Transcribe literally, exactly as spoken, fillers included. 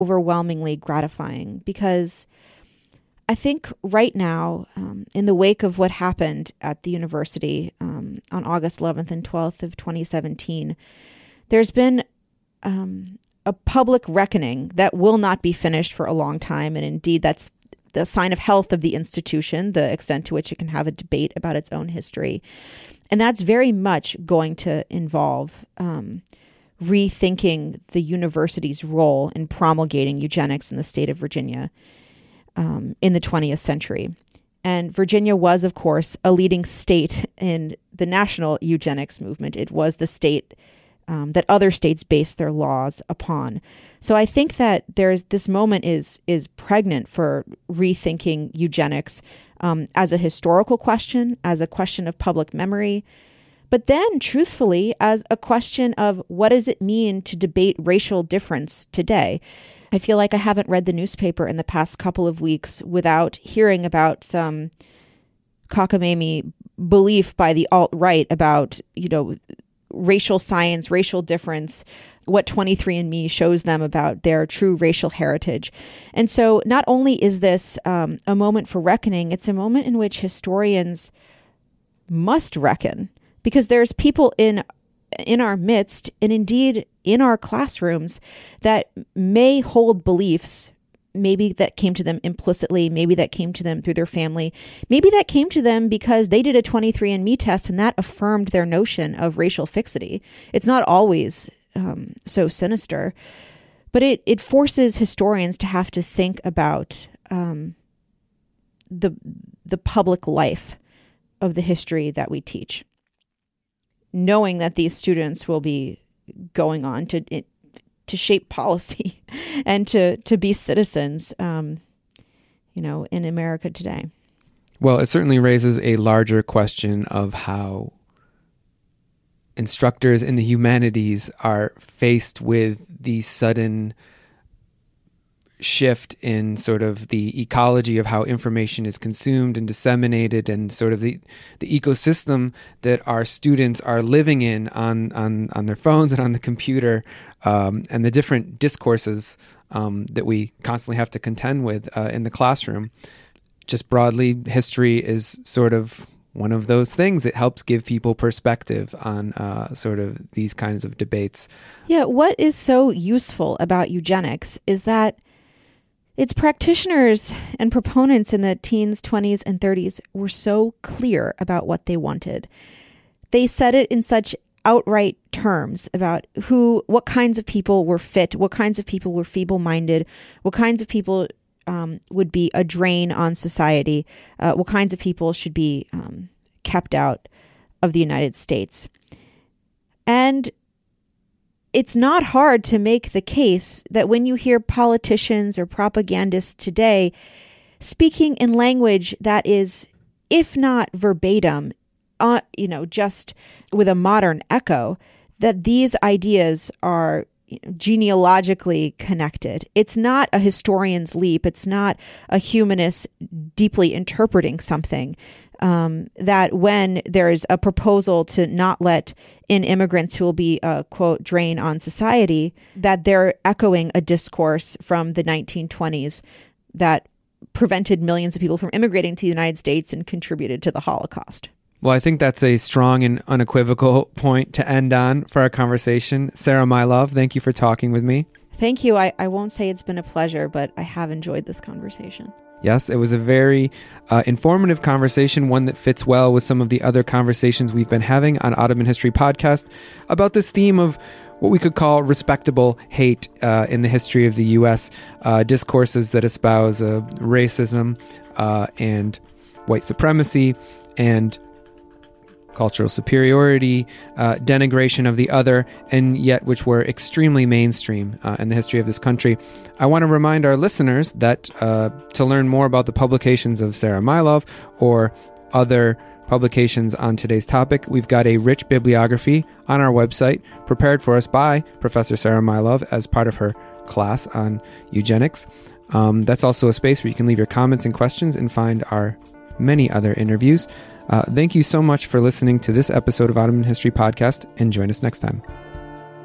overwhelmingly gratifying, because I think right now, um, in the wake of what happened at the university um, on August eleventh and twelfth of twenty seventeen, there's been um, a public reckoning that will not be finished for a long time. And indeed, that's the sign of health of the institution, the extent to which it can have a debate about its own history. And that's very much going to involve um, rethinking the university's role in promulgating eugenics in the state of Virginia um, in the twentieth century. And Virginia was, of course, a leading state in the national eugenics movement. It was the state um, that other states based their laws upon. So I think that there's this moment is is pregnant for rethinking eugenics um, as a historical question, as a question of public memory, but then, truthfully, as a question of what does it mean to debate racial difference today? I feel like I haven't read the newspaper in the past couple of weeks without hearing about some cockamamie belief by the alt-right about, you know, racial science, racial difference, what twenty-three and me shows them about their true racial heritage. And so not only is this um, a moment for reckoning, it's a moment in which historians must reckon, because there's people in in our midst, and indeed in our classrooms, that may hold beliefs, maybe that came to them implicitly, maybe that came to them through their family, maybe that came to them because they did a twenty-three and me test and that affirmed their notion of racial fixity. It's not always um, so sinister, but it, it forces historians to have to think about um, the the public life of the history that we teach, knowing that these students will be going on to to shape policy and to to be citizens, um, you know, in America today. Well, it certainly raises a larger question of how instructors in the humanities are faced with the sudden shift in sort of the ecology of how information is consumed and disseminated, and sort of the, the ecosystem that our students are living in on, on, on their phones and on the computer, um, and the different discourses um, that we constantly have to contend with uh, in the classroom. Just broadly, history is sort of one of those things that helps give people perspective on uh, sort of these kinds of debates. Yeah, what is so useful about eugenics is that its practitioners and proponents in the teens, twenties, and thirties were so clear about what they wanted. They said it in such outright terms about who, what kinds of people were fit, what kinds of people were feeble-minded, what kinds of people um, would be a drain on society, uh, what kinds of people should be um, kept out of the United States. And it's not hard to make the case that when you hear politicians or propagandists today speaking in language that is, if not verbatim, uh, you know, just with a modern echo, that these ideas are genealogically connected. It's not a historian's leap. It's not a humanist deeply interpreting something. Um, that when there's a proposal to not let in immigrants who will be a, quote, drain on society, that they're echoing a discourse from the nineteen twenties that prevented millions of people from immigrating to the United States and contributed to the Holocaust. Well, I think that's a strong and unequivocal point to end on for our conversation. Sarah Mylov, thank you for talking with me. Thank you. I, I won't say it's been a pleasure, but I have enjoyed this conversation. Yes, it was a very uh, informative conversation, one that fits well with some of the other conversations we've been having on Ottoman History Podcast about this theme of what we could call respectable hate uh, in the history of the U S, uh, discourses that espouse uh, racism uh, and white supremacy and cultural superiority, uh, denigration of the other, and yet which were extremely mainstream uh, in the history of this country. I want to remind our listeners that uh, to learn more about the publications of Sarah Mylov or other publications on today's topic, we've got a rich bibliography on our website prepared for us by Professor Sarah Mylov as part of her class on eugenics. Um, that's also a space where you can leave your comments and questions and find our many other interviews. Uh, thank you so much for listening to this episode of Ottoman History Podcast, and join us next time.